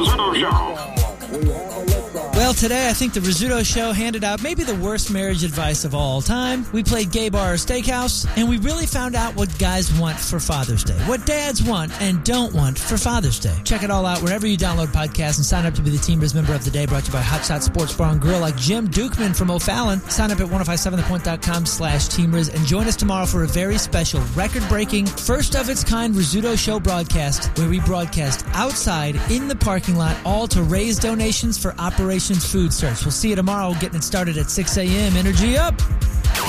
Rizzuto Show. Well, today I think the Rizzuto Show handed out maybe the worst marriage advice of all time. We played Gay Bar or Steakhouse, and we really found out what guys want for Father's Day, what dads want and don't want for Father's Day. Check it all out wherever you download podcasts and sign up to be the Team Riz Member of the Day, brought to you by Hot Shot Sports Bar and Grill like Jim Dukeman from O'Fallon. Sign up at 1057thepoint.com/Team Riz and join us tomorrow for a very special, record-breaking, first-of-its-kind Rizzuto Show broadcast where we broadcast outside in the parking lot, all to raise donations for Operation Food Search. We'll see you tomorrow, getting it started at 6 a.m. Energy up!